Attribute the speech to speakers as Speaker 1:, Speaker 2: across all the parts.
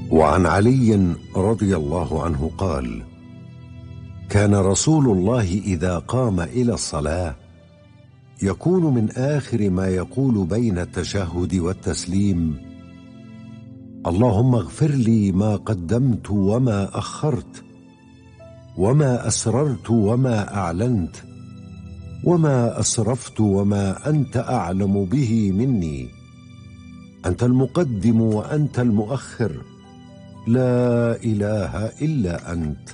Speaker 1: وعن علي رضي الله عنه قال: كان رسول الله إذا قام إلى الصلاة يكون من آخر ما يقول بين التشهد والتسليم: اللهم اغفر لي ما قدمت وما أخرت، وما أسررت وما أعلنت، وما أسرفت وما أنت أعلم به مني، أنت المقدم وأنت المؤخر، لا إله إلا أنت.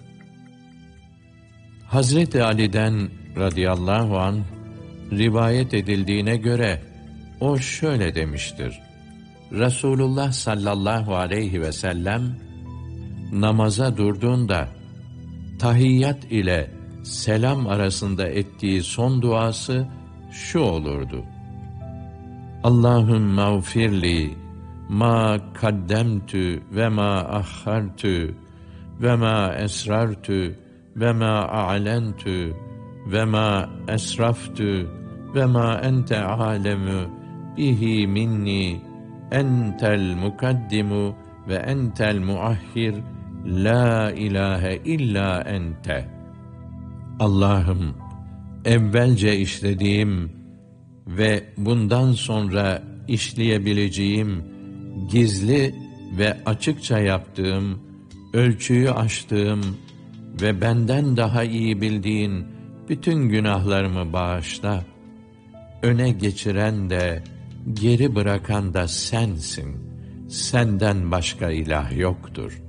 Speaker 2: Hazreti Ali'den radıyallahu anh rivayet edildiğine göre o şöyle demiştir: Resulullah sallallahu aleyhi ve sellem namaza durduğunda tahiyyat ile selam arasında ettiği son duası şu olurdu: Allahümme ğfirli ma kaddemtü ve ma ahhartü ve ma esrartü ve ma a'lentü ve ma esraftü ve ma ente alemu bihi minni, entel mukaddimu ve entel muahhir, la ilahe illa ente. Allah'ım, evvelce işlediğim ve bundan sonra işleyebileceğim, gizli ve açıkça yaptığım, ölçüyü aştığım ve benden daha iyi bildiğin bütün günahlarımı bağışla. Öne geçiren de, geri bırakan da sensin. Senden başka ilah yoktur.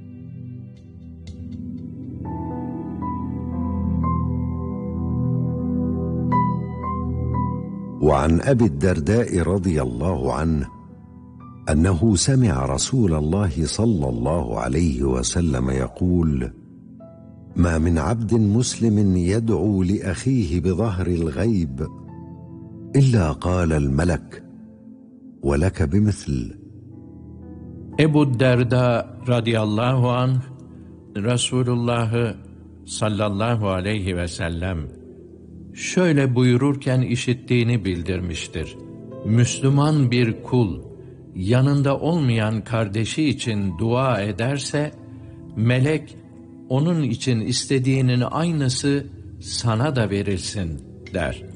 Speaker 1: وعن أبي الدرداء رضي الله عنه أنه سمع رسول الله صلى الله عليه وسلم يقول: ما من عبد مسلم يدعو لأخيه بظهر الغيب إلا قال الملك ولك بمثل.
Speaker 2: Ebu Derda radıyallahu anh Resulullah'ı sallallahu aleyhi ve sellem şöyle buyururken işittiğini bildirmiştir: Müslüman bir kul yanında olmayan kardeşi için dua ederse, melek onun için istediğinin aynısı sana da verilsin der.